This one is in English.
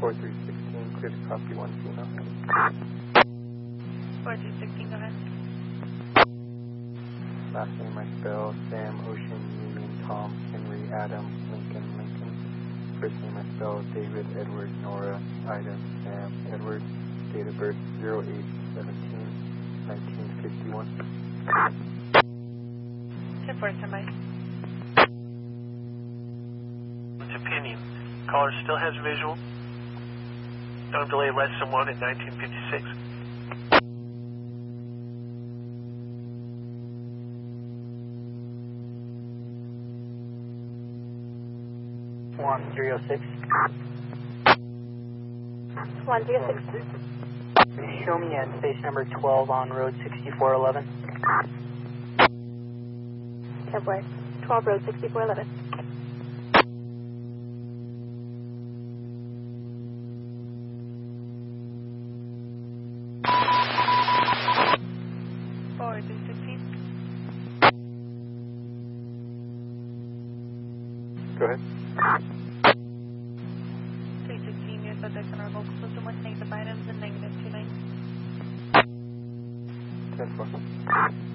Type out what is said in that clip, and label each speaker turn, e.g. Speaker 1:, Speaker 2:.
Speaker 1: 4316, clear to copy 1 female.
Speaker 2: 4316, go ahead.
Speaker 1: Last name I spell Sam, Ocean, Union, Tom, Henry, Adam, Lincoln, Lincoln. First name I spell David, Edward, Nora, Ida, Sam, Edward. Date of birth 08/17/1951.
Speaker 2: 10-4, standby.
Speaker 3: It's opinion. Caller still has visual. No delay less than 1 at 1956.
Speaker 4: One 306.
Speaker 2: 106.
Speaker 4: Show me at station number 12 on road 6411.
Speaker 2: 10-4, 12 road 6411. Forward 316.
Speaker 1: Go ahead.
Speaker 2: 316, your subject on our local system with negative items and negative 29.
Speaker 1: 10-4.